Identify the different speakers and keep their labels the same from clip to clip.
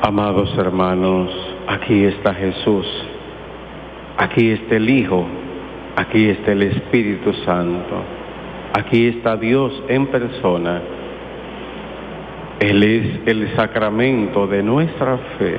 Speaker 1: Amados hermanos, aquí está Jesús, aquí está el Hijo, aquí está el Espíritu Santo, aquí está Dios en persona. Él es el sacramento de nuestra fe.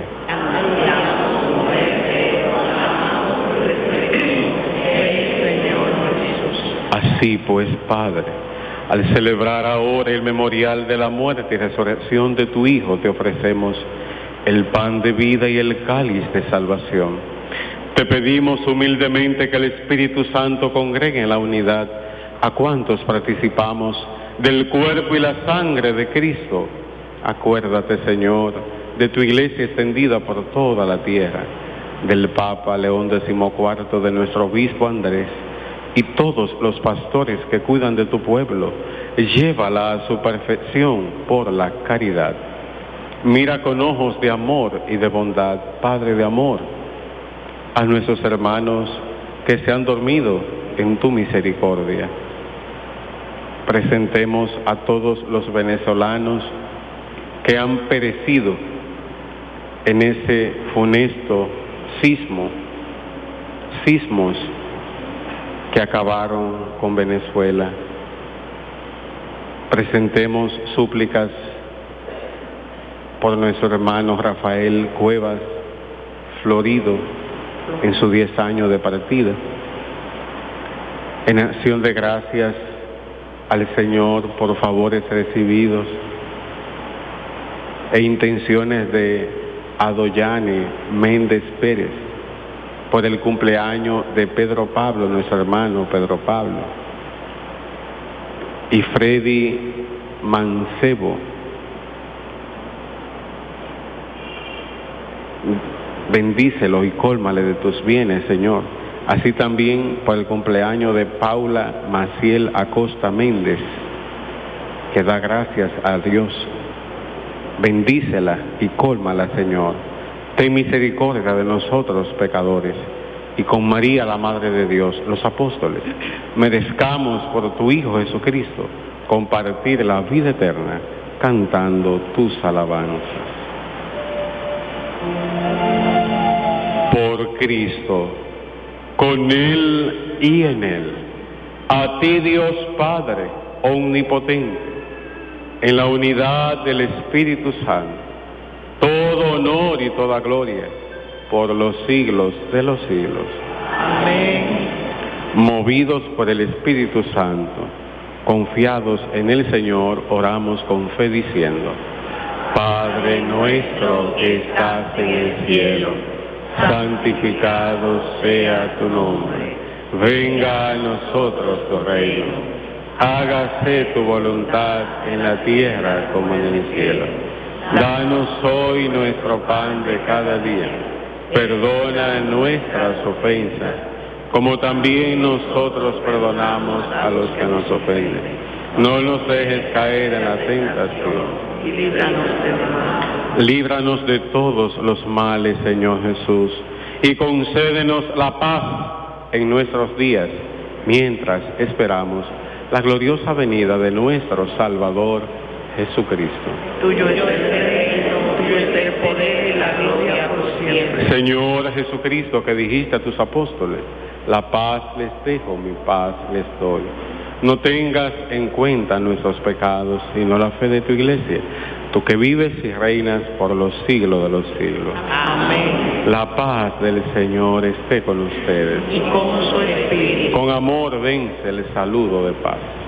Speaker 1: Así pues, Padre, al celebrar ahora el memorial de la muerte y resurrección de tu Hijo, te ofrecemos el pan de vida y el cáliz de salvación. Te pedimos humildemente que el Espíritu Santo congregue en la unidad a cuantos participamos del cuerpo y la sangre de Cristo. Acuérdate, Señor, de tu iglesia extendida por toda la tierra, del Papa León XIV, de nuestro obispo Andrés, y todos los pastores que cuidan de tu pueblo. Llévala a su perfección por la caridad. Mira con ojos de amor y de bondad, Padre de amor, a nuestros hermanos que se han dormido en tu misericordia. Presentemos a todos los venezolanos que han perecido en ese funesto sismos que acabaron con Venezuela. Presentemos súplicas por nuestro hermano Rafael Cuevas Florido en sus 10 años de partida. En acción de gracias al Señor por favores recibidos e intenciones de Adoyane Méndez Pérez por el cumpleaños de Pedro Pablo, nuestro hermano Pedro Pablo, y Freddy Mancebo. Bendícelo y cólmale de tus bienes, Señor. Así también por el cumpleaños de Paula Maciel Acosta Méndez, que da gracias a Dios. Bendícela y cólmala, Señor. Ten misericordia de nosotros pecadores, y con María, la Madre de Dios, los apóstoles, merezcamos por tu Hijo Jesucristo compartir la vida eterna, cantando tus alabanzas. Por Cristo, con Él y en Él, a ti Dios Padre omnipotente, en la unidad del Espíritu Santo, todo honor y toda gloria por los siglos de los siglos.
Speaker 2: Amén.
Speaker 1: Movidos por el Espíritu Santo, confiados en el Señor, oramos con fe diciendo: Padre nuestro que estás en el cielo, santificado sea tu nombre. Venga a nosotros tu reino. Hágase tu voluntad en la tierra como en el cielo. Danos hoy nuestro pan de cada día. Perdona nuestras ofensas, como también nosotros perdonamos a los que nos ofenden. No nos dejes caer en la tentación.
Speaker 2: Y líbranos del mal.
Speaker 1: Líbranos de todos los males, Señor Jesús, y concédenos la paz en nuestros días, mientras esperamos la gloriosa venida de nuestro Salvador Jesucristo.
Speaker 2: Tuyo es el reino, tuyo es el poder y la gloria por siempre.
Speaker 1: Señor Jesucristo, que dijiste a tus apóstoles: la paz les dejo, mi paz les doy. No tengas en cuenta nuestros pecados, sino la fe de tu iglesia, tú que vives y reinas por los siglos de los siglos.
Speaker 2: Amén.
Speaker 1: La paz del Señor esté con ustedes.
Speaker 2: Y con su espíritu.
Speaker 1: Con amor vence el saludo de paz.